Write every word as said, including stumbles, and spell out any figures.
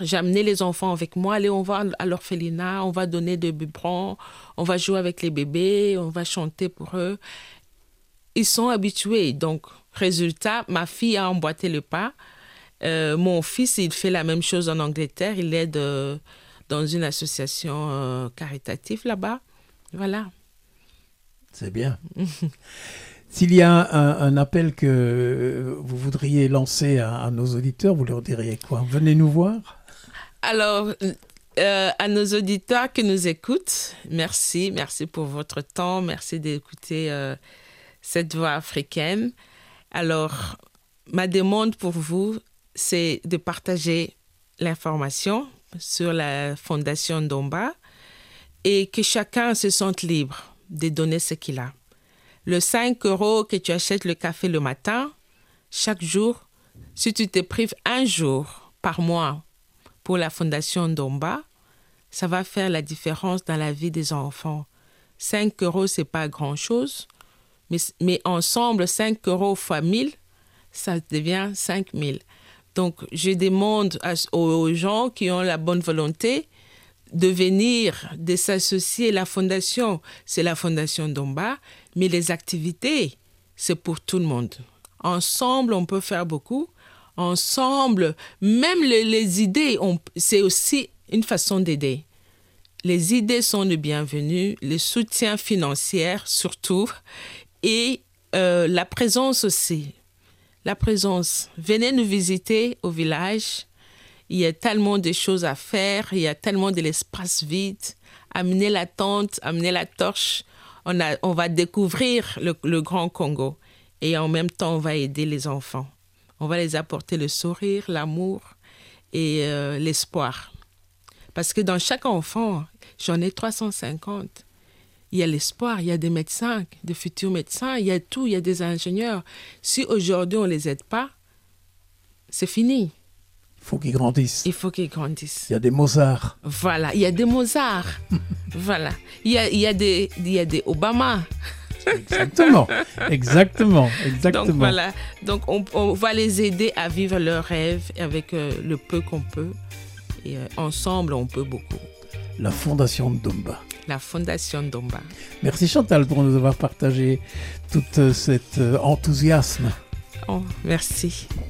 J'ai amené les enfants avec moi. Allez, on va à l'orphelinat, on va donner des biberons, on va jouer avec les bébés, on va chanter pour eux. Ils sont habitués. Donc, résultat, ma fille a emboîté le pas. Euh, mon fils, il fait la même chose en Angleterre. Il aide euh, dans une association euh, caritative là-bas. Voilà. C'est bien. S'il y a un, un appel que vous voudriez lancer à, à nos auditeurs, vous leur diriez quoi? Venez nous voir. Alors, euh, à nos auditeurs qui nous écoutent, merci. Merci pour votre temps. Merci d'écouter euh, cette voix africaine. Alors, ma demande pour vous, c'est de partager l'information sur la Fondation Ndomba et que chacun se sente libre de donner ce qu'il a. Le cinq euros que tu achètes le café le matin, chaque jour, si tu te prives un jour par mois pour la Fondation Ndomba, ça va faire la différence dans la vie des enfants. cinq euros, ce n'est pas grand-chose, mais, mais ensemble, cinq euros fois mille, ça devient cinq mille. Donc, je demande à, aux gens qui ont la bonne volonté de venir, de s'associer à la fondation. C'est la Fondation Ndomba, mais les activités, c'est pour tout le monde. Ensemble, on peut faire beaucoup. Ensemble, même les, les idées, on, c'est aussi une façon d'aider. Les idées sont les bienvenues, le soutien financier surtout, et euh, la présence aussi. La présence. Venez nous visiter au village. Il y a tellement de choses à faire. Il y a tellement de l'espace vide. Amenez la tente, amenez la torche. On, a, on va découvrir le, le Grand Congo. Et en même temps, on va aider les enfants. On va les apporter le sourire, l'amour et euh, l'espoir. Parce que dans chaque enfant, j'en ai trois cent cinquante. Il y a l'espoir, il y a des médecins, des futurs médecins, il y a tout, il y a des ingénieurs. Si aujourd'hui on ne les aide pas, c'est fini. Il faut qu'ils grandissent. Il faut qu'ils grandissent. Il y a des Mozart. Voilà, il y a des Mozart. Voilà. Il y a, il y a des, il y a des Obama. Exactement, exactement, exactement. Donc voilà, donc on, on va les aider à vivre leurs rêves avec euh, le peu qu'on peut. Et euh, ensemble, on peut beaucoup. La Fondation Ndomba. La Fondation Ndomba. Merci Chantal pour nous avoir partagé tout euh, cet euh, enthousiasme. Oh, merci.